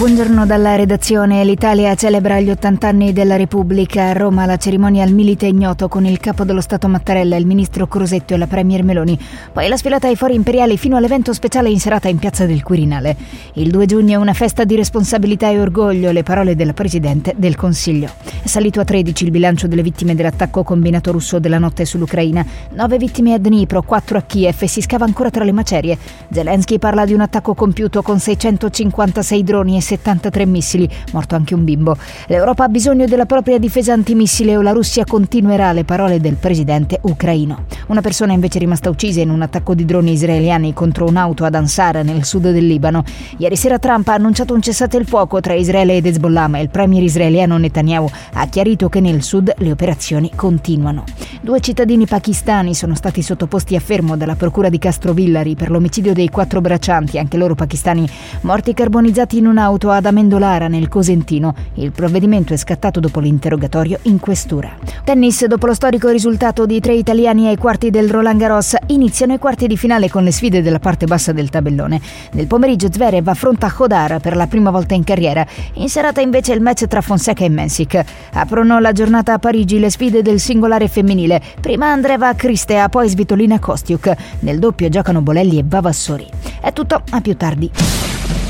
Buongiorno dalla redazione. L'Italia celebra gli 80 anni della Repubblica. A Roma la cerimonia al Milite Ignoto con il capo dello Stato Mattarella, il ministro Crosetto e la premier Meloni. Poi la sfilata ai fori imperiali fino all'evento speciale in serata in piazza del Quirinale. Il 2 giugno è una festa di responsabilità e orgoglio, le parole della Presidente del Consiglio. È salito a 13 il bilancio delle vittime dell'attacco combinato russo della notte sull'Ucraina. 9 vittime a Dnipro, 4 a Kiev e si scava ancora tra le macerie. Zelensky parla di un attacco compiuto con 656 droni e 73 missili, morto anche un bimbo. L'Europa ha bisogno della propria difesa antimissile o la Russia continuerà, le parole del presidente ucraino. Una persona è invece rimasta uccisa in un attacco di droni israeliani contro un'auto ad Ansara, nel sud del Libano. Ieri sera Trump ha annunciato un cessate il fuoco tra Israele ed Hezbollah, ma il premier israeliano Netanyahu ha chiarito che nel sud le operazioni continuano. 2 cittadini pakistani sono stati sottoposti a fermo dalla procura di Castrovillari per l'omicidio dei 4 braccianti, anche loro pakistani, morti carbonizzati in un'auto ad Amendolara nel Cosentino. Il provvedimento è scattato dopo l'interrogatorio in questura. Tennis, dopo lo storico risultato di 3 italiani ai quarti del Roland Garros, iniziano i quarti di finale con le sfide della parte bassa del tabellone. Nel pomeriggio Zverev affronta Hodar per la prima volta in carriera. In serata invece il match tra Fonseca e Mensik. Aprono la giornata a Parigi le sfide del singolare femminile. Prima Andreeva Cristea, poi Svitolina Kostiuk. Nel doppio giocano Bolelli e Vavassori. È tutto, a più tardi.